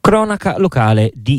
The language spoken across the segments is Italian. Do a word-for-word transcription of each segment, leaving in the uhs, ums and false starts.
Cronaca locale di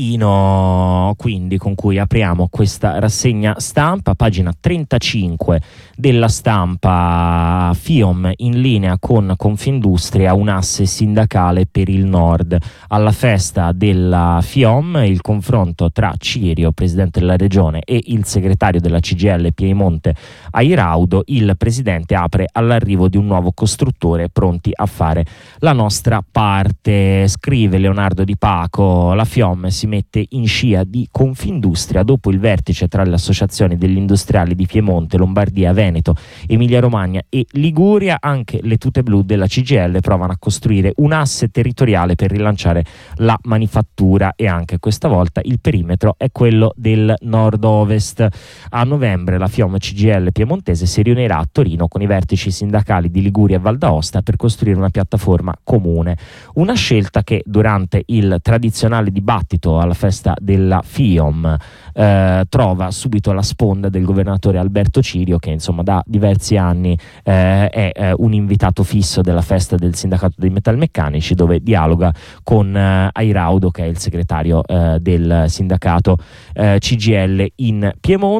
Torino, quindi, con cui apriamo questa rassegna stampa, pagina trentacinque della Stampa. FIOM in linea con Confindustria, un asse sindacale per il Nord. Alla festa della FIOM il confronto tra Cirio, presidente della regione, e il segretario della C G I L Piemonte Airaudo. Il presidente apre all'arrivo di un nuovo costruttore, pronti a fare la nostra parte. Scrive Leonardo Di Paco: la FIOM si mette in scia di Confindustria dopo il vertice tra le associazioni degli industriali di Piemonte, Lombardia, Veneto, Emilia Romagna e Liguria. Anche le tute blu della C G I L provano a costruire un asse territoriale per rilanciare la manifattura, e anche questa volta il perimetro è quello del nord-ovest. A novembre la FIOM C G I L piemontese si riunirà a Torino con i vertici sindacali di Liguria e Val d'Aosta per costruire una piattaforma comune, una scelta che durante il tradizionale dibattito alla festa della FIOM eh, trova subito la sponda del governatore Alberto Cirio, che insomma da diversi anni eh, è eh, un invitato fisso della festa del sindacato dei metalmeccanici, dove dialoga con eh, Airaudo, che è il segretario eh, del sindacato eh, C G I L in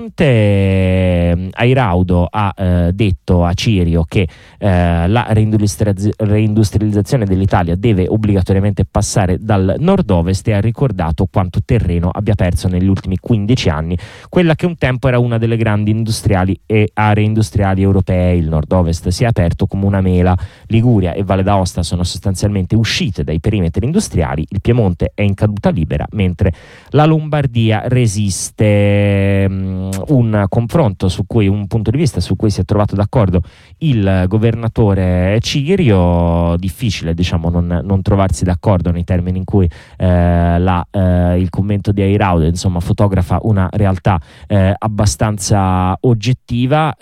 Piemonte. Airaudo ha eh, detto a Cirio che eh, la reindustrializz- reindustrializzazione dell'Italia deve obbligatoriamente passare dal nord-ovest, e ha ricordato quanto terreno abbia perso negli ultimi quindici anni quella che un tempo era una delle grandi industriali e aree industriali europee. Il nord-ovest si è aperto come una mela, Liguria e Valle d'Aosta sono sostanzialmente uscite dai perimetri industriali, il Piemonte è in caduta libera, mentre la Lombardia resiste. Un confronto su cui, un punto di vista su cui si è trovato d'accordo il governatore Cirio. Difficile, diciamo, non, non trovarsi d'accordo nei termini in cui eh, la, eh, il commento di Airaudo insomma fotografa una realtà eh, abbastanza oggettiva.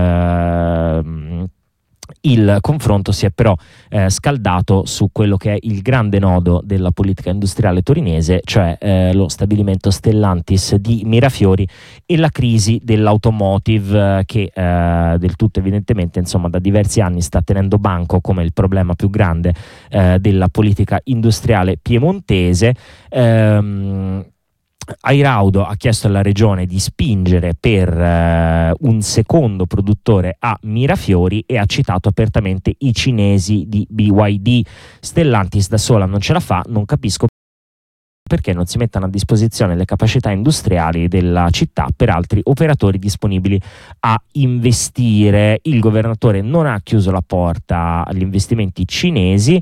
Eh, Il confronto si è però eh, scaldato su quello che è il grande nodo della politica industriale torinese, cioè eh, lo stabilimento Stellantis di Mirafiori e la crisi dell'automotive, eh, che eh, del tutto evidentemente insomma da diversi anni sta tenendo banco come il problema più grande eh, della politica industriale piemontese. Ehm, Airaudo ha chiesto alla regione di spingere per eh, un secondo produttore a Mirafiori e ha citato apertamente i cinesi di B Y D. Stellantis da sola non ce la fa, non capisco perché non si mettano a disposizione le capacità industriali della città per altri operatori disponibili a investire. Il governatore non ha chiuso la porta agli investimenti cinesi,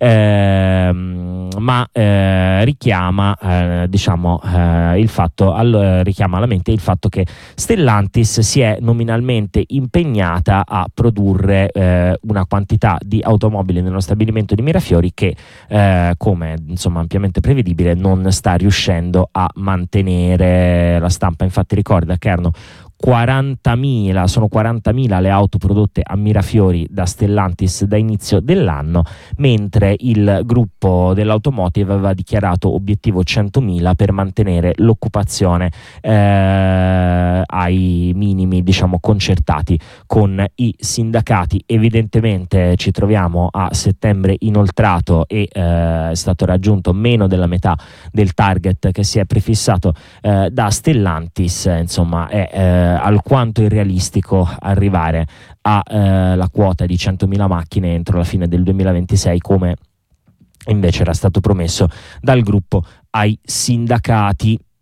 ehm, ma eh, richiama eh, diciamo eh, il fatto all, richiama alla mente il fatto che Stellantis si è nominalmente impegnata a produrre eh, una quantità di automobili nello stabilimento di Mirafiori che eh, come insomma ampiamente prevedibile non sta riuscendo a mantenere. La Stampa infatti ricorda che erano quarantamila, sono quarantamila le auto prodotte a Mirafiori da Stellantis da inizio dell'anno, mentre il gruppo dell'automotive aveva dichiarato obiettivo centomila per mantenere l'occupazione eh, ai minimi, diciamo, concertati con i sindacati. Evidentemente ci troviamo a settembre inoltrato e eh, è stato raggiunto meno della metà del target che si è prefissato eh, da Stellantis. Insomma è eh, alquanto irrealistico arrivare alla eh, quota di centomila macchine entro la fine del duemilaventisei, come invece era stato promesso dal gruppo ai sindacati.